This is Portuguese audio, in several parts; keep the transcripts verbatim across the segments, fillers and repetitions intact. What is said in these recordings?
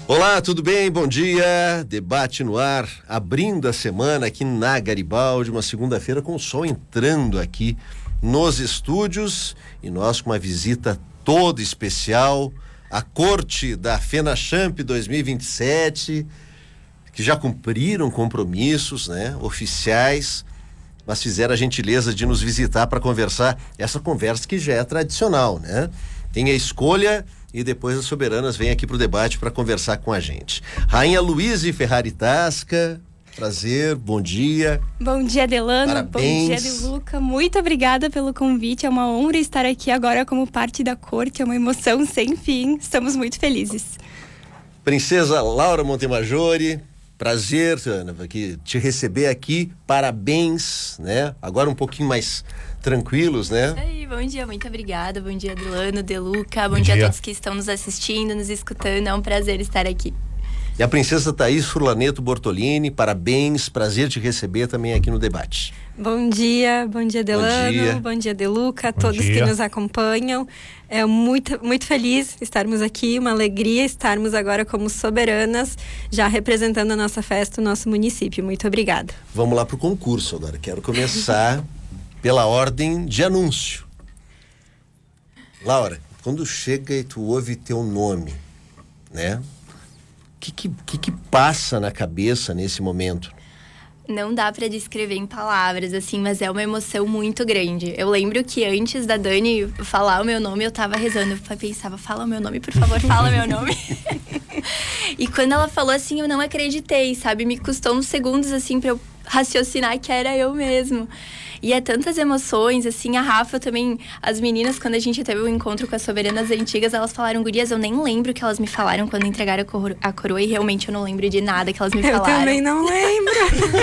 Olá, tudo bem? Bom dia. Debate no ar, abrindo a semana aqui na Garibaldi, uma segunda-feira com o sol entrando aqui nos estúdios e nós com uma visita toda especial, a corte da FENACHAMP dois mil e vinte e sete, que já cumpriram compromissos, né, oficiais, mas fizeram a gentileza de nos visitar para conversar essa conversa que já é tradicional, né? Tem a escolha e depois as soberanas vêm aqui para o debate para conversar com a gente. Rainha Luíse Ferrari Tasca, prazer, bom dia. Bom dia, Delano. Parabéns. Bom dia, Deluca. Muito obrigada pelo convite, é uma honra estar aqui agora como parte da corte, é uma emoção sem fim, estamos muito felizes. Princesa Laura Montemajori, prazer, Ana, que te receber aqui, parabéns, né? Agora um pouquinho mais tranquilos, né? Isso aí, bom dia, muito obrigada, bom dia, Delano, Deluca, bom, bom dia. dia a todos que estão nos assistindo, nos escutando, é um prazer estar aqui. E a princesa Thaís Furlaneto Bortolini, parabéns, prazer te receber também aqui no debate. Bom dia, bom dia, Delano, bom dia, bom dia Deluca, bom todos dia. Que nos acompanham. É muito, muito feliz estarmos aqui, uma alegria estarmos agora como soberanas, já representando a nossa festa, o nosso município. Muito obrigada. Vamos lá para o concurso agora, quero começar pela ordem de anúncio. Laura, quando chega e tu ouve teu nome, né? O que que, que que passa na cabeça nesse momento? Não dá pra descrever em palavras, assim, mas é uma emoção muito grande. Eu lembro que antes da Dani falar o meu nome, eu tava rezando. Eu pensava, fala o meu nome, por favor, fala meu nome. E quando ela falou assim, eu não acreditei, sabe? Me custou uns segundos, assim, pra eu raciocinar que era eu mesmo. E é tantas emoções, assim, a Rafa também, as meninas, quando a gente teve o um encontro com as soberanas antigas, elas falaram, gurias, eu nem lembro o que elas me falaram quando entregaram a, coro- a coroa, e realmente eu não lembro de nada que elas me falaram. Eu também não lembro.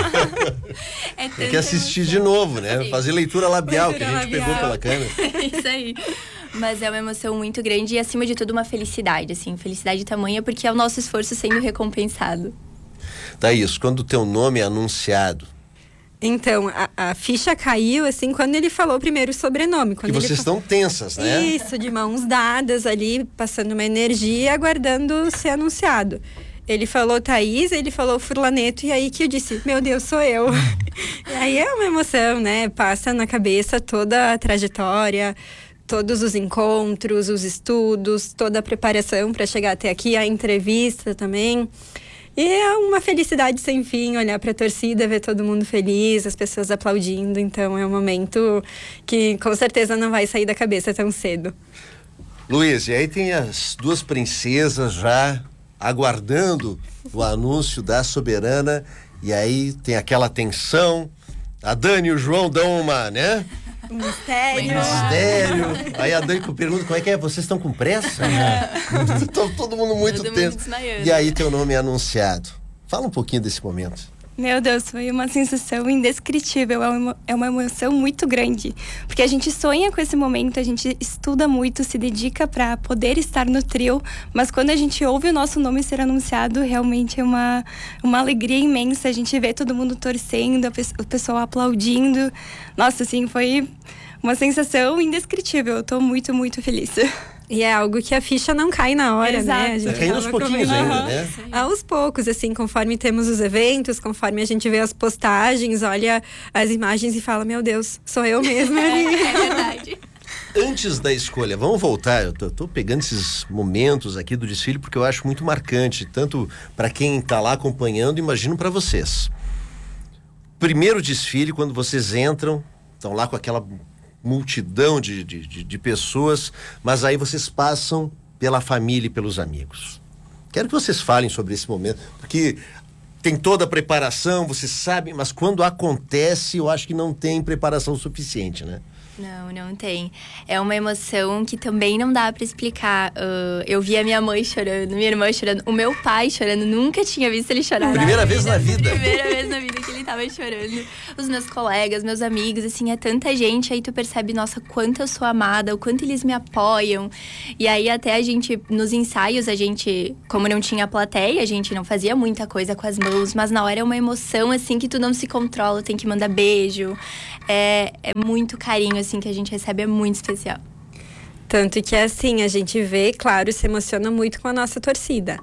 É Tem que assistir emoção. De novo, né? Sim. Fazer leitura labial, leitura que a gente labial. Pegou pela câmera. Isso aí. Mas é uma emoção muito grande e, acima de tudo, uma felicidade, assim, felicidade tamanha, porque é o nosso esforço sendo recompensado. Thaís, quando o teu nome é anunciado, então, a, a ficha caiu, assim, quando ele falou primeiro o sobrenome. Quando que vocês ele fa... estão tensas, né? Isso, de mãos dadas ali, passando uma energia, aguardando ser anunciado. Ele falou Thaís, ele falou Furlaneto, e aí que eu disse, meu Deus, sou eu. E aí é uma emoção, né? Passa na cabeça toda a trajetória, todos os encontros, os estudos, toda a preparação para chegar até aqui, a entrevista também. E é uma felicidade sem fim, olhar para a torcida, ver todo mundo feliz, as pessoas aplaudindo. Então é um momento que com certeza não vai sair da cabeça tão cedo. Luiz, e aí tem as duas princesas já aguardando o anúncio da soberana, e aí tem aquela tensão. A Dani e o João dão uma, né? Mistério. Mistério. Aí a Dani pergunta, como é que é? Vocês estão com pressa? É. Todo, todo mundo muito todo tenso. Mundo e aí teu nome é anunciado. Fala um pouquinho desse momento. Meu Deus, foi uma sensação indescritível, é uma, é uma emoção muito grande. Porque a gente sonha com esse momento, a gente estuda muito, se dedica para poder estar no trio, mas quando a gente ouve o nosso nome ser anunciado, realmente é uma, uma alegria imensa. A gente vê todo mundo torcendo, o pessoal aplaudindo. Nossa, assim, foi uma sensação indescritível. Eu tô muito, muito feliz. E é algo que a ficha não cai na hora, exato, né? A gente tá caindo aos pouquinhos ainda, né? Aos poucos, assim, conforme temos os eventos, conforme a gente vê as postagens, olha as imagens e fala, meu Deus, sou eu mesma ali. É, é verdade. Antes da escolha, vamos voltar, eu tô, tô pegando esses momentos aqui do desfile porque eu acho muito marcante, tanto para quem tá lá acompanhando, imagino para vocês. Primeiro desfile, quando vocês entram, estão lá com aquela multidão de, de, de, de pessoas, mas aí vocês passam pela família e pelos amigos. Quero que vocês falem sobre esse momento, porque tem toda a preparação, vocês sabem, mas quando acontece, eu acho que não tem preparação suficiente, né? Não, não tem. É uma emoção que também não dá pra explicar. Uh, eu vi a minha mãe chorando, minha irmã chorando, o meu pai chorando. Nunca tinha visto ele chorar. Primeira vez na vida. Primeira vez na vida que ele tava chorando. Os meus colegas, meus amigos, assim, é tanta gente. Aí tu percebe, nossa, quanto eu sou amada, o quanto eles me apoiam. E aí até a gente, nos ensaios, a gente, como não tinha plateia, a gente não fazia muita coisa com as mãos. Mas na hora é uma emoção, assim, que tu não se controla. Tem que mandar beijo. É, é muito carinho, assim, que a gente recebe, é muito especial. Tanto que, assim, a gente vê, claro, se emociona muito com a nossa torcida.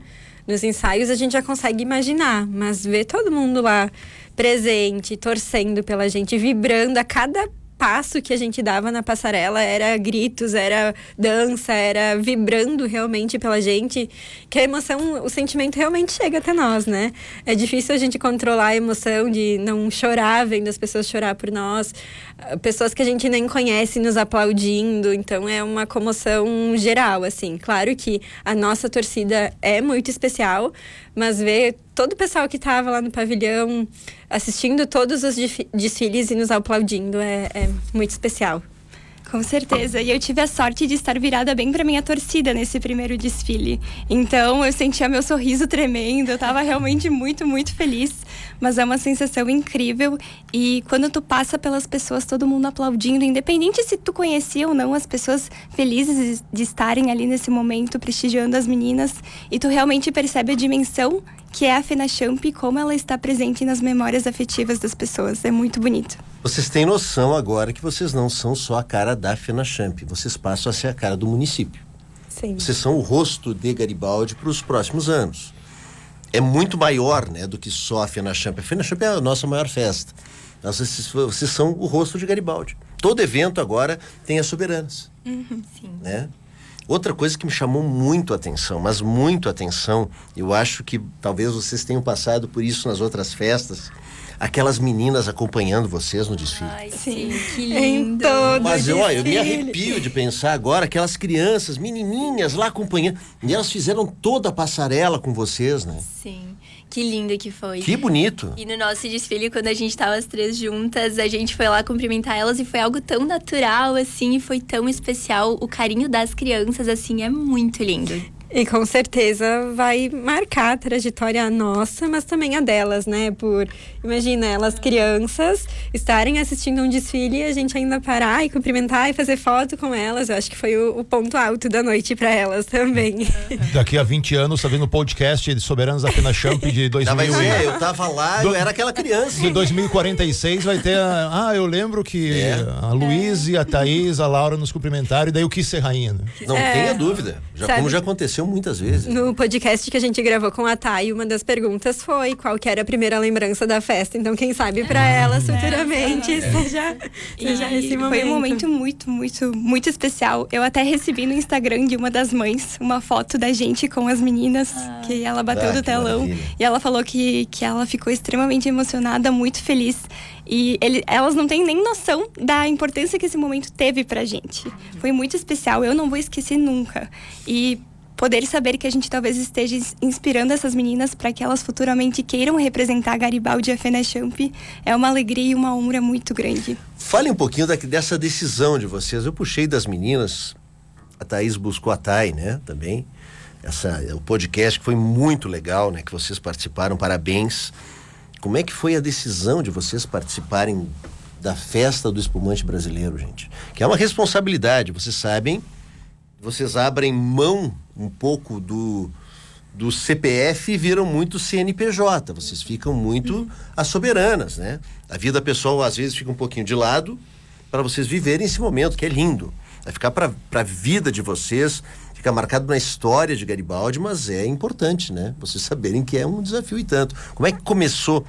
nos ensaios a gente já consegue imaginar, mas ver todo mundo lá presente, torcendo pela gente, vibrando a cada passo que a gente dava na passarela, era gritos, era dança, era vibrando realmente pela gente, que a emoção, o sentimento realmente chega até nós, né? É difícil a gente controlar a emoção de não chorar vendo as pessoas chorar por nós, pessoas que a gente nem conhece nos aplaudindo, então é uma comoção geral, assim. Claro que a nossa torcida é muito especial, mas ver todo o pessoal que estava lá no pavilhão assistindo todos os desfiles e nos aplaudindo é, é muito especial. Com certeza. E eu tive a sorte de estar virada bem pra minha torcida nesse primeiro desfile. Então, eu sentia meu sorriso tremendo. Eu tava realmente muito, muito feliz. Mas é uma sensação incrível. E quando tu passa pelas pessoas, todo mundo aplaudindo, independente se tu conhecia ou não, as pessoas felizes de estarem ali nesse momento, prestigiando as meninas. E tu realmente percebe a dimensão que é a FENACHAMP e como ela está presente nas memórias afetivas das pessoas. É muito bonito. Vocês têm noção agora que vocês não são só a cara da FENACHAMP, vocês passam a ser a cara do município. Sim. Vocês são o rosto de Garibaldi para os próximos anos. É muito maior, né, do que só a FENACHAMP. A FENACHAMP é a nossa maior festa. Vocês, vocês são o rosto de Garibaldi. Todo evento agora tem as soberanas. Uhum, sim. Né? Outra coisa que me chamou muito a atenção, mas muito a atenção, eu acho que talvez vocês tenham passado por isso nas outras festas, aquelas meninas acompanhando vocês no desfile. Ai, sim, que lindo. Mas eu, ó, eu me arrepio de pensar agora, aquelas crianças, menininhas lá acompanhando, e elas fizeram toda a passarela com vocês, né? Sim, que lindo que foi. Que bonito. E no nosso desfile, quando a gente tava as três juntas, a gente foi lá cumprimentar elas e foi algo tão natural, assim, e foi tão especial. O carinho das crianças, assim, é muito lindo. E com certeza vai marcar a trajetória nossa, mas também a delas, né? Por, imagina, elas crianças estarem assistindo um desfile e a gente ainda parar e cumprimentar e fazer foto com elas. Eu acho que foi o, o ponto alto da noite para elas também. Daqui a vinte anos, tá vendo o podcast de Soberanos da FENACHAMP de dois mil. Não, mas é, eu tava lá, Do- eu era aquela criança. De dois mil e quarenta e seis vai ter a, ah, eu lembro que É. a Luísa, a Thaís, a Laura nos cumprimentaram e daí eu quis ser rainha, né? Não É. tenha dúvida. Já, Sabe- como já aconteceu muitas vezes. No podcast que a gente gravou com a Thay, uma das perguntas foi qual que era a primeira lembrança da festa. Então, quem sabe para elas futuramente seja, seja E esse momento. foi um momento muito, muito, muito especial. Eu até recebi no Instagram de uma das mães uma foto da gente com as meninas, que ela bateu Ah, do que telão. maravilha. E ela falou que, que ela ficou extremamente emocionada, muito feliz. E ele, elas não têm nem noção da importância que esse momento teve pra gente. Foi muito especial, eu não vou esquecer nunca. E poder saber que a gente talvez esteja inspirando essas meninas para que elas futuramente queiram representar Garibaldi e a FENACHAMP é uma alegria e uma honra muito grande. Fale um pouquinho da, dessa decisão de vocês. Eu puxei das meninas, a Thaís buscou a Thay, né, também. Essa, o podcast que foi muito legal, né, que vocês participaram, parabéns. Como é que foi a decisão de vocês participarem da festa do espumante brasileiro, gente? Que é uma responsabilidade, vocês sabem, vocês abrem mão um pouco do, do C P F e viram muito C N P J, vocês ficam muito as soberanas, né? A vida pessoal às vezes fica um pouquinho de lado para vocês viverem esse momento que é lindo, vai ficar para a vida de vocês, fica marcado na história de Garibaldi, mas é importante, né? Vocês saberem que é um desafio e tanto. Como é que começou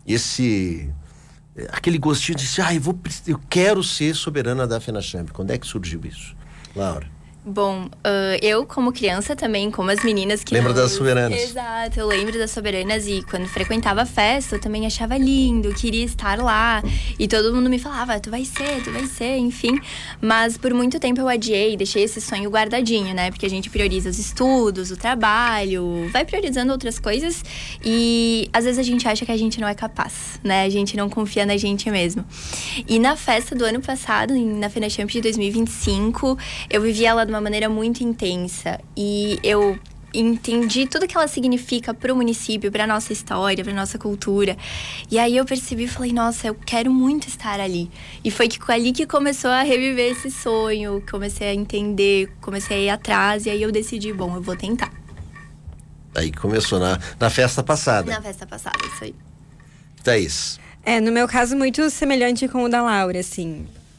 esse aquele gostinho de ah, eu vou eu quero ser soberana da FENACHAMP? Quando é que surgiu isso, Laura? Bom, uh, eu como criança também, como as meninas que... Lembra não- das soberanas? Exato, eu lembro das soberanas e quando frequentava a festa eu também achava lindo, queria estar lá. E todo mundo me falava, tu vai ser, tu vai ser, enfim. Mas por muito tempo eu adiei, deixei esse sonho guardadinho, né? Porque a gente prioriza os estudos, o trabalho, vai priorizando outras coisas. E às vezes a gente acha que a gente não é capaz, né? A gente não confia na gente mesmo. E na festa do ano passado, em- na FENACHAMP de dois mil e vinte e cinco, eu vivi ela de uma maneira muito intensa e eu entendi tudo que ela significa para o município, para nossa história, para nossa cultura. E aí eu percebi e falei, nossa, eu quero muito estar ali. E foi que, ali que começou a reviver esse sonho, comecei a entender, comecei a ir atrás e aí eu decidi, bom, eu vou tentar. Aí começou na, na festa passada. Na festa passada, isso aí. Thaís. É, no meu caso, muito semelhante com o da Laura, assim.